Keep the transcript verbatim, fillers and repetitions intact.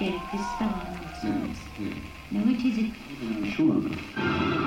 Eric, this spell on those Yeah, words. yeah. Now, which is it? Uh, sure.